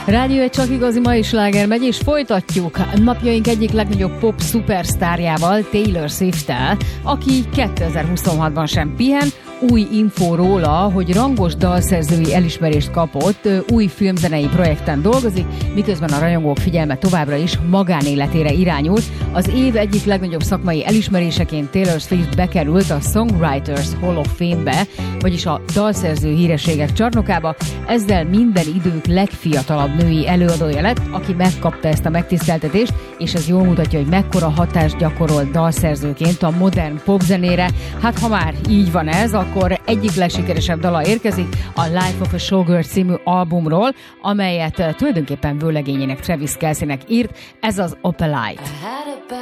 Rádió egy csak igazi mai sláger megy, és folytatjuk napjaink egyik legnagyobb pop szupersztárjával, Taylor Swift-tel, aki 2026-ban sem pihen. Új infó róla, hogy rangos dalszerzői elismerést kapott, új filmzenei projekten dolgozik, miközben a rajongók figyelme továbbra is magánéletére irányult. Az év egyik legnagyobb szakmai elismeréseként Taylor Swift bekerült a Songwriters Hall of Fame-be, vagyis a dalszerző hírességek csarnokába. Ezzel minden idők legfiatalabb női előadója lett, aki megkapta ezt a megtiszteltetést, és ez jól mutatja, hogy mekkora hatást gyakorolt dalszerzőként a modern popzenére. Hát ha már így van ez, akkor egyik legsikeresebb dala érkezik a Life of a Showgirl című albumról, amelyet tulajdonképpen vőlegényének, Travis Kelce-nek írt, ez az Opalite.